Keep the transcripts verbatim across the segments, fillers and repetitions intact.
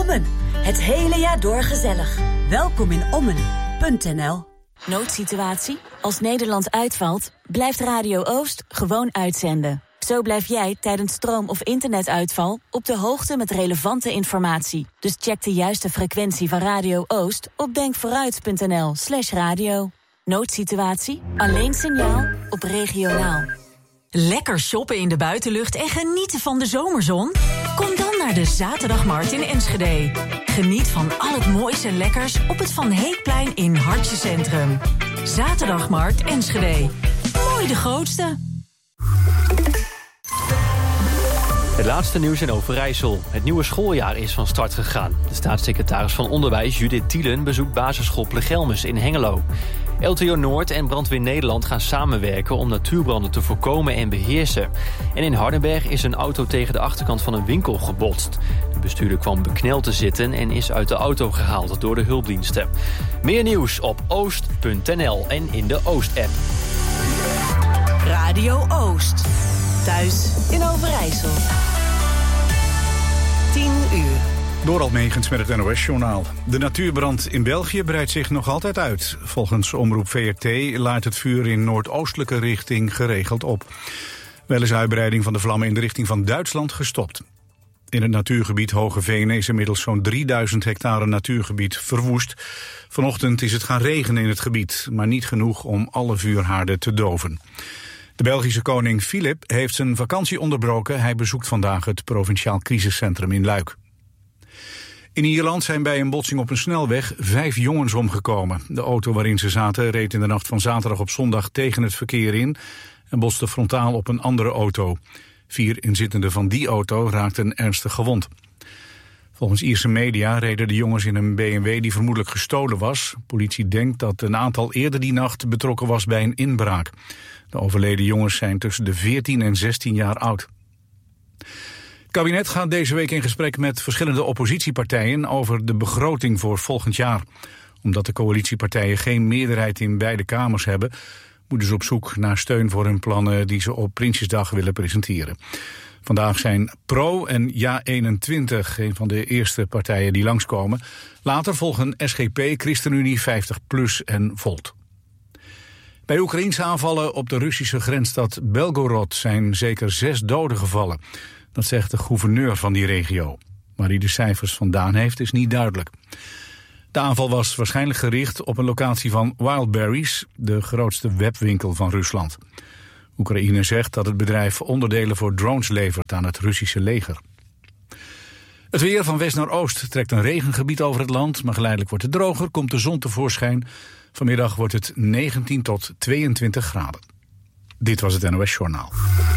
Ommen. Het hele jaar door gezellig. Welkom in ommen punt n l. Noodsituatie? Als Nederland uitvalt, blijft Radio Oost gewoon uitzenden. Zo blijf jij tijdens stroom- of internetuitval op de hoogte met relevante informatie. Dus check de juiste frequentie van Radio Oost op denkvooruit.nl slash radio. Noodsituatie? Alleen signaal op regionaal. Lekker shoppen in de buitenlucht en genieten van de zomerzon? Kom dan naar de Zaterdagmarkt in Enschede. Geniet van al het moois en lekkers op het Van Heekplein in Hartje Centrum. Zaterdagmarkt Enschede. Mooi de grootste. Het laatste nieuws in Overijssel. Het nieuwe schooljaar is van start gegaan. De staatssecretaris van Onderwijs Judith Tielen bezoekt basisschool Plegelmus in Hengelo. L T O Noord en Brandweer Nederland gaan samenwerken om natuurbranden te voorkomen en beheersen. En in Hardenberg is een auto tegen de achterkant van een winkel gebotst. De bestuurder kwam bekneld te zitten en is uit de auto gehaald door de hulpdiensten. Meer nieuws op oost punt n l en in de Oost-app. Radio Oost. Thuis in Overijssel. tien uur. Dorald Megens met het N O S-journaal. De natuurbrand in België breidt zich nog altijd uit. Volgens omroep V R T laait het vuur in noordoostelijke richting geregeld op. Wel is uitbreiding van de vlammen in de richting van Duitsland gestopt. In het natuurgebied Hoge Venen is inmiddels zo'n drieduizend hectare natuurgebied verwoest. Vanochtend is het gaan regenen in het gebied, maar niet genoeg om alle vuurhaarden te doven. De Belgische koning Filip heeft zijn vakantie onderbroken. Hij bezoekt vandaag het provinciaal crisiscentrum in Luik. In Ierland zijn bij een botsing op een snelweg vijf jongens omgekomen. De auto waarin ze zaten reed in de nacht van zaterdag op zondag tegen het verkeer in en botste frontaal op een andere auto. Vier inzittenden van die auto raakten ernstig gewond. Volgens Ierse media reden de jongens in een B M W die vermoedelijk gestolen was. Politie denkt dat een aantal eerder die nacht betrokken was bij een inbraak. De overleden jongens zijn tussen de veertien en zestien jaar oud. Het kabinet gaat deze week in gesprek met verschillende oppositiepartijen over de begroting voor volgend jaar. Omdat de coalitiepartijen geen meerderheid in beide kamers hebben, moeten ze op zoek naar steun voor hun plannen die ze op Prinsjesdag willen presenteren. Vandaag zijn Pro en Ja eenentwintig een van de eerste partijen die langskomen. Later volgen S G P, ChristenUnie, vijftig plus en Volt. Bij Oekraïense aanvallen op de Russische grensstad Belgorod zijn zeker zes doden gevallen. Dat zegt de gouverneur van die regio. Waar hij de cijfers vandaan heeft is niet duidelijk. De aanval was waarschijnlijk gericht op een locatie van Wildberries, de grootste webwinkel van Rusland. Oekraïne zegt dat het bedrijf onderdelen voor drones levert aan het Russische leger. Het weer van west naar oost trekt een regengebied over het land, maar geleidelijk wordt het droger, komt de zon tevoorschijn. Vanmiddag wordt het negentien tot tweeëntwintig graden. Dit was het N O S-journaal.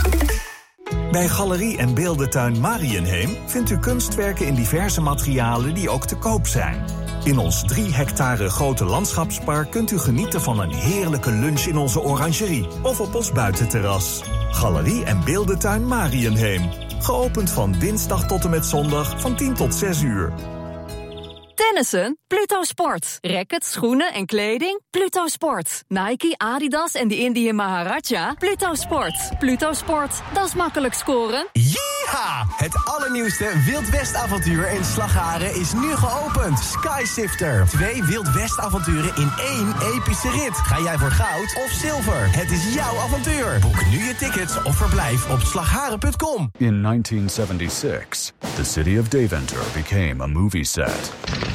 Bij Galerie en Beeldentuin Mariënheem vindt u kunstwerken in diverse materialen die ook te koop zijn. In ons drie hectare grote landschapspark kunt u genieten van een heerlijke lunch in onze orangerie of op ons buitenterras. Galerie en Beeldentuin Mariënheem. Geopend van dinsdag tot en met zondag van tien tot zes uur. Tennissen? Pluto Sport. Rackets, schoenen en kleding? Pluto Sport. Nike, Adidas en de Indian Maharaja? Pluto Sport. Pluto Sport. Dat is makkelijk scoren. Yeeha! Het allernieuwste Wild West avontuur in Slagharen is nu geopend. Skysifter. Twee Wild West avonturen in één epische rit. Ga jij voor goud of zilver? Het is jouw avontuur. Boek nu je tickets of verblijf op slagharen punt com. In nineteen seventy-six, the city of Deventer became a movie set.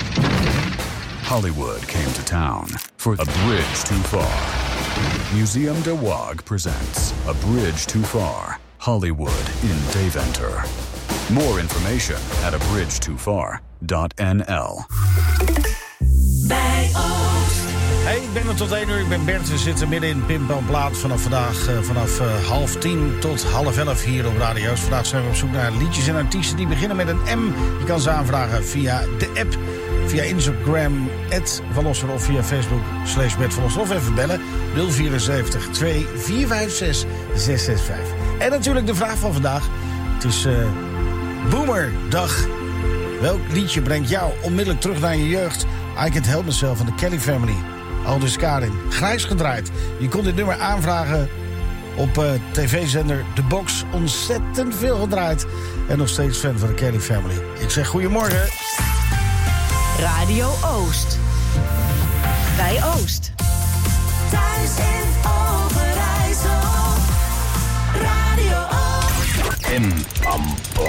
Hollywood came to town for A Bridge Too Far. Museum de Waag presents A Bridge Too Far, Hollywood in Deventer. More information at a bridge too far dot n l. Bij Oost. Hey, ik ben er tot één uur. Ik ben Bert. We zitten midden in Pim Pam Plaat vanaf vandaag uh, vanaf uh, half tien tot half elf hier op Radio Oost. Vandaag zijn we op zoek naar liedjes en artiesten die beginnen met een M. Je kan ze aanvragen via de app, via Instagram, at Valosser of via Facebook, slash Bert Valosser. Of even bellen, nul vierenzeventig twee vier vijf zes zes zes vijf. En natuurlijk de vraag van vandaag. Het is uh, Boomerdag. Welk liedje brengt jou onmiddellijk terug naar je jeugd? I Can't Help Myself van de Kelly Family. Aldous Karin, grijs gedraaid. Je kon dit nummer aanvragen op uh, tv-zender The Box. Ontzettend veel gedraaid. En nog steeds fan van de Kelly Family. Ik zeg goedemorgen. Radio Oost. Bij Oost. Thuis in Overijssel. Radio Oost. M.